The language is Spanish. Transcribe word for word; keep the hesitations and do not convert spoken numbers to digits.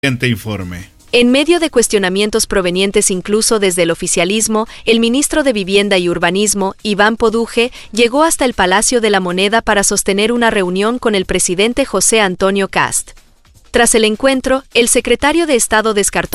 Siguiente informe. En medio de cuestionamientos provenientes incluso desde el oficialismo, el ministro de Vivienda y Urbanismo, Iván Poduje, llegó hasta el Palacio de la Moneda para sostener una reunión con el presidente José Antonio Kast. Tras el encuentro, el secretario de Estado descartó